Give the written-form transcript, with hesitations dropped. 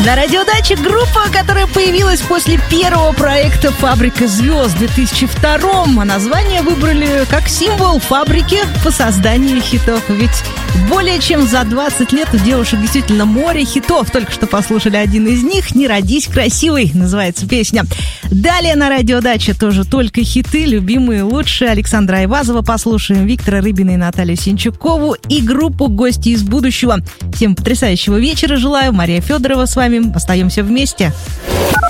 На радиодаче группа, которая появилась после первого проекта «Фабрика звезд» в 2002-м. А название выбрали как символ фабрики по созданию хитов. Ведь более чем за 20 лет у девушек действительно море хитов. Только что послушали один из них. «Не родись красивой» называется песня. Далее на радиодаче тоже только хиты, любимые, лучшие. Александра Айвазова послушаем, Виктора Рыбина и Наталью Синчукову и группу «Гости из будущего». Всем потрясающего вечера желаю. Мария Федорова с вами. Остаемся вместе.